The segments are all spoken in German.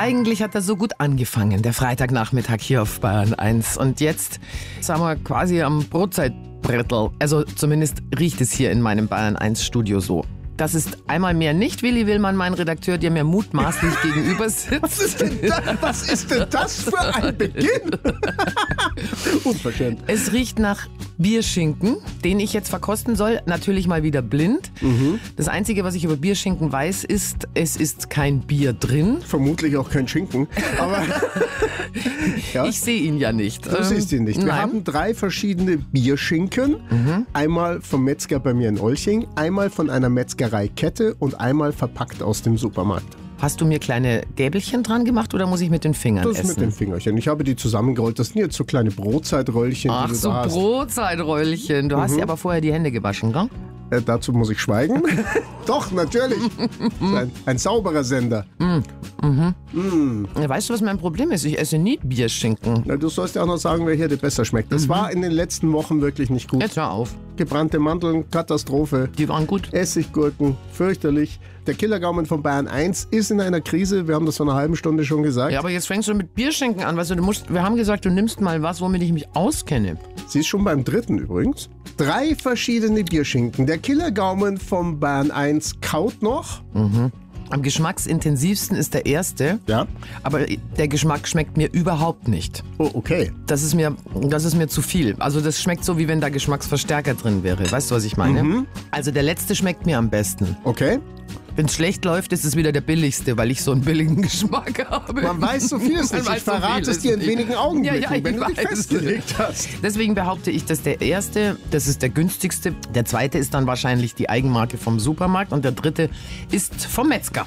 Eigentlich hat er so gut angefangen, der Freitagnachmittag hier auf Bayern 1. Und jetzt sind wir quasi am Brotzeitbrettel. Also zumindest riecht es hier in meinem Bayern 1 Studio so. Das ist einmal mehr nicht Willi Willmann, mein Redakteur, der mir mutmaßlich gegenüber sitzt. Was ist denn das für ein Beginn? Unverschämt. Es riecht nach Bierschinken, den ich jetzt verkosten soll. Natürlich mal wieder blind. Das Einzige, was ich über Bierschinken weiß, ist, es ist kein Bier drin. Vermutlich auch kein Schinken. Aber ja. Ich sehe ihn ja nicht. Du siehst ihn nicht. Wir Nein. haben 3 verschiedene Bierschinken. Einmal vom Metzger bei mir in Olching, einmal von einer Metzgereikette und einmal verpackt aus dem Supermarkt. Hast du mir kleine Gäbelchen dran gemacht oder muss ich mit den Fingern Das essen? mit den Fingerchen. Ich habe die zusammengerollt. Das sind jetzt so kleine Brotzeitröllchen, Ach, die du so da hast. Brotzeitröllchen. Du hast dir aber vorher die Hände gewaschen, gell? Dazu muss ich schweigen. Doch, natürlich. Ein sauberer Sender. Weißt du, was mein Problem ist? Ich esse nie Bierschinken. Na, du sollst ja auch noch sagen, wer hier dir besser schmeckt. Das war in den letzten Wochen wirklich nicht gut. Jetzt hör auf. Gebrannte Mandeln, Katastrophe. Die waren gut. Essiggurken, fürchterlich. Der Killergaumen von Bayern 1 ist in einer Krise. Wir haben das vor einer halben Stunde schon gesagt. Ja, aber jetzt fängst du mit Bierschinken an. Weißt du, wir haben gesagt, du nimmst mal was, womit ich mich auskenne. Sie ist schon beim 3. übrigens. 3 verschiedene Bierschinken. Der Killergaumen von Bayern 1 kaut noch. Am geschmacksintensivsten ist der erste. Ja. Aber der Geschmack schmeckt mir überhaupt nicht. Oh, okay. Das ist mir zu viel. Also das schmeckt so, wie wenn da Geschmacksverstärker drin wäre. Weißt du, was ich meine? Also der letzte schmeckt mir am besten. Okay. Wenn es schlecht läuft, ist es wieder der billigste, weil ich so einen billigen Geschmack habe. Man weiß so viel ist nicht. Ich verrate es dir in wenigen Augenblicken, Ja, ich wenn du dich weiß. festgelegt hast. Deswegen behaupte ich, dass der erste, das ist der günstigste. Der zweite ist dann wahrscheinlich die Eigenmarke vom Supermarkt. Und der dritte ist vom Metzger.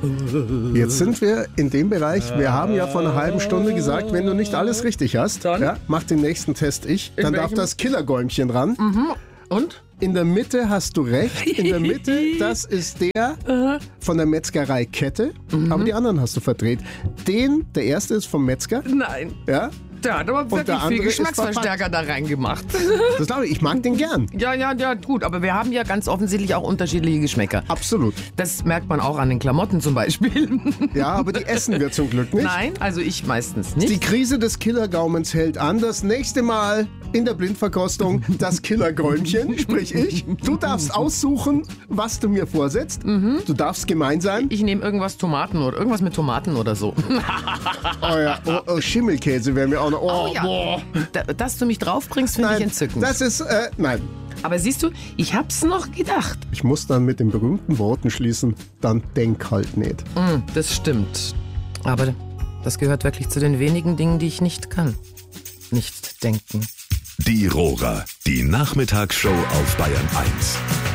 Jetzt sind wir in dem Bereich, wir haben ja vor einer halben Stunde gesagt, wenn du nicht alles richtig hast, ja, mach den nächsten Test ich, dann darf das Killergäumchen ran. Und? In der Mitte hast du recht, in der Mitte, das ist der von der Metzgereikette, aber die anderen hast du verdreht. Der erste ist vom Metzger, Nein. ja, Der hat aber wirklich der viel andere ist Geschmacksverstärker da reingemacht. das glaube ich mag den gern. Ja, gut. Aber wir haben ja ganz offensichtlich auch unterschiedliche Geschmäcker. Absolut. Das merkt man auch an den Klamotten zum Beispiel. Ja, aber die essen wir zum Glück nicht. Nein, also ich meistens Die nicht. Krise des Killergaumens hält an. Das nächste Mal in der Blindverkostung das Killergäumchen, sprich ich. Du darfst aussuchen, was du mir vorsetzt. Du darfst gemein sein. Ich nehme irgendwas mit Tomaten oder so. Oh ja, oh, Schimmelkäse wäre mir auch noch. Oh, ja. boah. Dass du mich draufbringst, finde ich Nein, entzückend. das ist, nein. Aber siehst du, ich hab's noch gedacht. Ich muss dann mit den berühmten Worten schließen, dann denk halt nicht. Das stimmt. Aber das gehört wirklich zu den wenigen Dingen, die ich nicht kann. Nicht denken. Die Rohrer, die Nachmittagsshow auf Bayern 1.